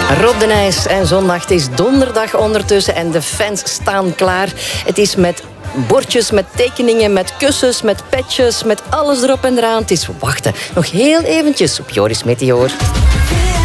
Rob de Nijs en zondag. Het is donderdag ondertussen en de fans staan klaar. Het is met bordjes, met tekeningen, met kussens, met petjes, met alles erop en eraan. Het is wachten. Nog heel eventjes op Joris Meteor.